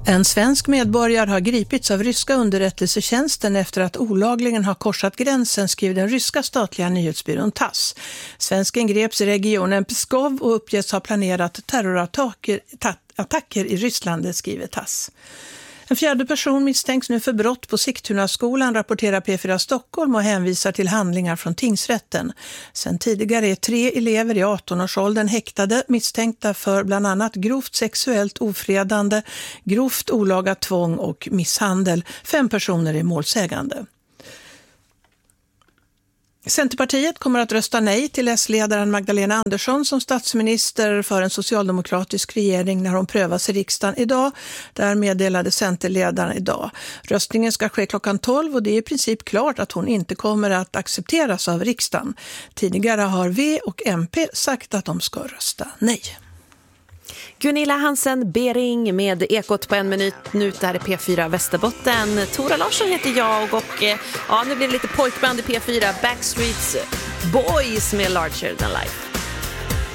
En svensk medborgare har gripits av ryska underrättelsetjänsten efter att olagligen ha korsat gränsen, skriver den ryska statliga nyhetsbyrån TASS. Svensken greps i regionen Pskov och uppges ha planerat terrorattacker i Ryssland, skriver TASS. En fjärde person misstänks nu för brott på Sigtunaskolan, rapporterar P4 Stockholm och hänvisar till handlingar från tingsrätten. Sen tidigare är 3 elever i 18-årsåldern häktade, misstänkta för bland annat grovt sexuellt ofredande, grovt olaga tvång och misshandel. 5 personer är målsägande. Centerpartiet kommer att rösta nej till S-ledaren Magdalena Andersson som statsminister för en socialdemokratisk regering när hon prövas i riksdagen idag. Där meddelade Centerledaren idag. Röstningen ska ske klockan 12 och det är i princip klart att hon inte kommer att accepteras av riksdagen. Tidigare har V och MP sagt att de ska rösta nej. Gunilla Hansen Bering med Ekot på 1 minut. Nu där är P4 Västerbotten. Tora Larsson heter jag och nu blir det lite pojkband i P4. Backstreet Boys med Larger Than Life.